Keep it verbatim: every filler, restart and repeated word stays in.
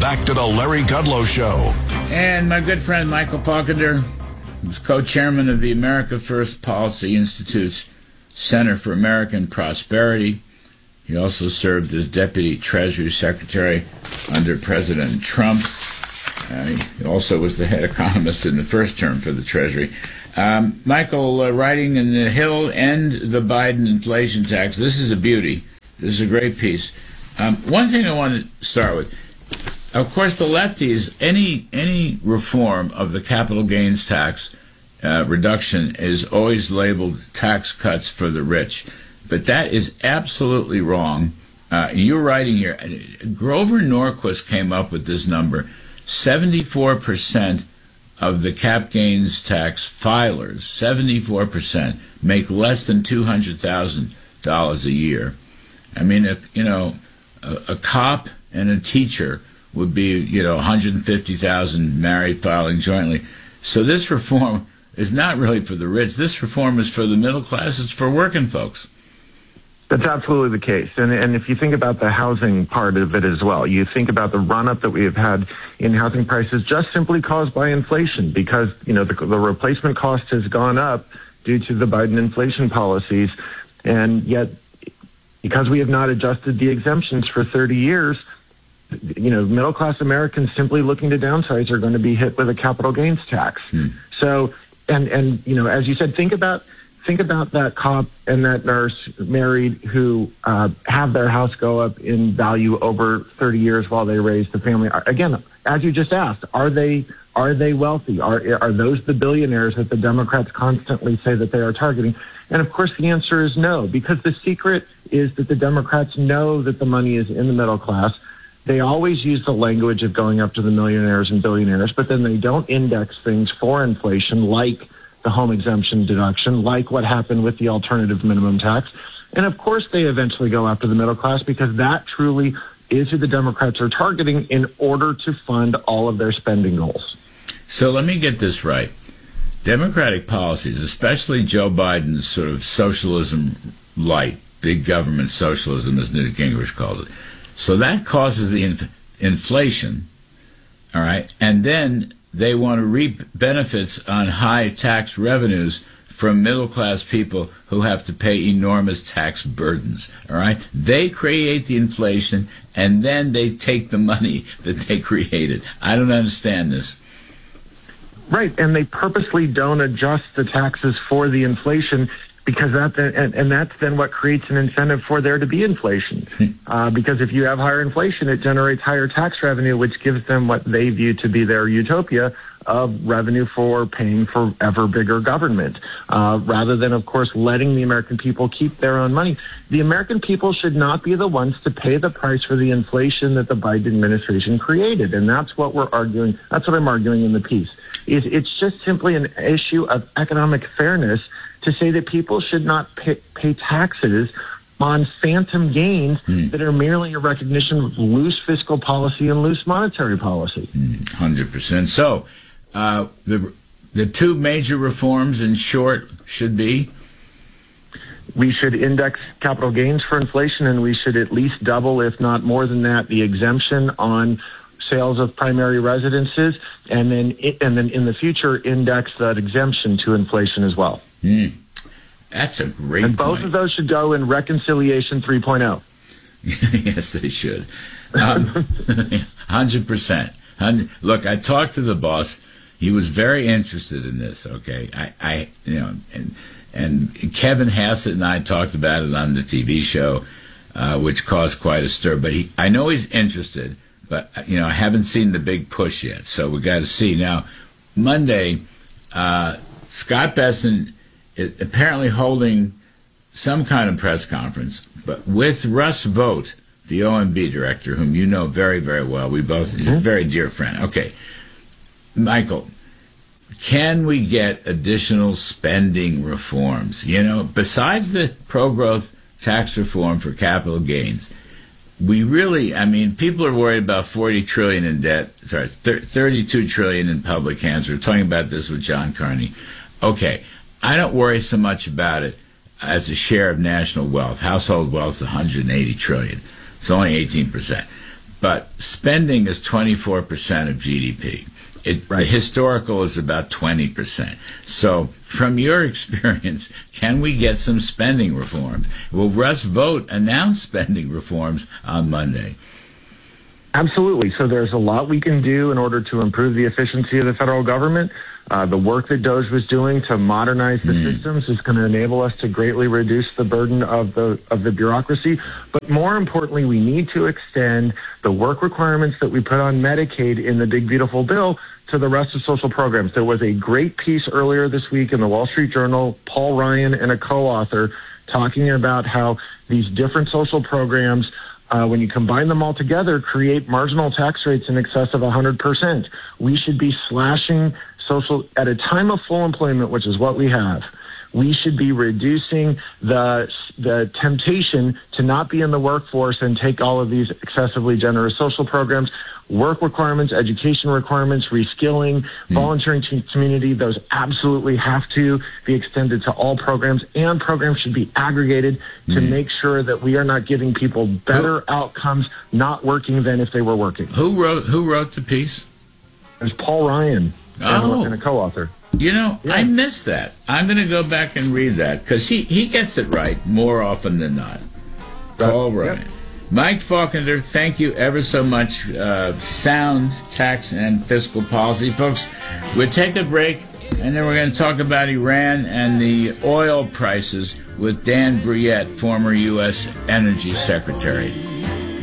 back to the Larry Kudlow Show. And my good friend Michael Faulkner, who's co-chairman of the America First Policy Institute's Center for American Prosperity. He also served as Deputy Treasury Secretary under President Trump. Uh, he also was the head economist in the first term for the Treasury. Um, Michael, uh, writing in the Hill, End the Biden Inflation Tax. This is a beauty. This is a great piece. Um, one thing I want to start with, of course, the lefties, any any reform of the capital gains tax uh, reduction is always labeled tax cuts for the rich. But that is absolutely wrong. Uh, you're writing here, Grover Norquist came up with this number. seventy-four percent of the cap gains tax filers, seventy-four percent, make less than two hundred thousand dollars a year. I mean, if, you know, a, a cop and a teacher would be, you know, one hundred fifty thousand married filing jointly. So this reform is not really for the rich. This reform is for the middle class. It's for working folks. That's absolutely the case. And, and if you think about the housing part of it as well, you think about the run-up that we have had in housing prices just simply caused by inflation because, you know, the, the replacement cost has gone up due to the Biden inflation policies. And yet, because we have not adjusted the exemptions for thirty years, you know, middle-class Americans simply looking to downsize are going to be hit with a capital gains tax. Hmm. So, and, and, you know, as you said, think about Think about that cop and that nurse married who uh, have their house go up in value over thirty years while they raise the family. Again, as you just asked, are they are they wealthy? Are are those the billionaires that the Democrats constantly say that they are targeting? And of course, the answer is no, because the secret is that the Democrats know that the money is in the middle class. They always use the language of going up to the millionaires and billionaires, but then they don't index things for inflation like the home exemption deduction, like what happened with the alternative minimum tax. And of course, they eventually go after the middle class because that truly is who the Democrats are targeting in order to fund all of their spending goals. So let me get this right. Democratic policies, especially Joe Biden's sort of socialism light, big government socialism, as Newt Gingrich calls it. So that causes the inf- inflation, all right, and then they want to reap benefits on high tax revenues from middle-class people who have to pay enormous tax burdens, all right? They create the inflation, and then they take the money that they created. I don't understand this. Right, and they purposely don't adjust the taxes for the inflation because that and, and that's then what creates an incentive for there to be inflation. uh, because if you have higher inflation, it generates higher tax revenue, which gives them what they view to be their utopia of revenue for paying for ever bigger government, uh, rather than, of course, letting the American people keep their own money. The American people should not be the ones to pay the price for the inflation that the Biden administration created. And that's what we're arguing. That's what I'm arguing in the piece. Is it's just simply an issue of economic fairness to say that people should not pay, pay taxes on phantom gains mm. that are merely a recognition of loose fiscal policy and loose monetary policy. Mm, one hundred percent. So uh, the the two major reforms, in short, should be? We should index capital gains for inflation, and we should at least double, if not more than that, the exemption on sales of primary residences, and then it, and then in the future index that exemption to inflation as well. Mm. That's a great And both point. of those should go in Reconciliation three point oh. Yes, they should. Um, one hundred percent. Look, I talked to the boss. He was very interested in this, okay? I, I you know, and and Kevin Hassett and I talked about it on the T V show, uh, which caused quite a stir. But he, I know he's interested, but, you know, I haven't seen the big push yet, so we got to see. Now, Monday, uh, Scott Bessent is apparently holding some kind of press conference, but with Russ Vought, the O M B director, whom you know very, very well. We both, he's a very dear friend. Okay. Michael, can we get additional spending reforms? You know, besides the pro-growth tax reform for capital gains, we really, I mean, people are worried about forty trillion dollars in debt, sorry, thirty-two trillion dollars in public hands. We were talking about this with John Carney. Okay, I don't worry so much about it as a share of national wealth. Household wealth is one hundred eighty trillion dollars. It's only eighteen percent. but spending is twenty-four percent of G D P. It, right. The historical is about twenty percent. So from your experience, can we get some spending reforms? Will Russ Vought announce spending reforms on Monday? Absolutely. So there's a lot we can do in order to improve the efficiency of the federal government. Uh, the work that DOGE was doing to modernize the mm. systems is going to enable us to greatly reduce the burden of the of the bureaucracy. But more importantly, we need to extend the work requirements that we put on Medicaid in the big, beautiful bill to the rest of social programs. There was a great piece earlier this week in the Wall Street Journal, Paul Ryan and a co-author, talking about how these different social programs, Uh, when you combine them all together, create marginal tax rates in excess of one hundred percent. We should be slashing social at a time of full employment, which is what we have. We should be reducing the the temptation to not be in the workforce and take all of these excessively generous social programs. Work requirements, education requirements, reskilling, mm. volunteering to community, those absolutely have to be extended to all programs, and programs should be aggregated to mm. make sure that we are not giving people better who, outcomes not working than if they were working. Who wrote Who wrote the piece? There's Paul Ryan oh. and, a, and a co-author. You know, yeah. I missed that. I'm going to go back and read that because he, he gets it right more often than not. Right. Paul Ryan. Yep. Mike Faulkner, thank you ever so much. Uh, sound tax and fiscal policy. Folks, we'll take a break, and then we're going to talk about Iran and the oil prices with Dan Brouillette, former U S Energy Secretary.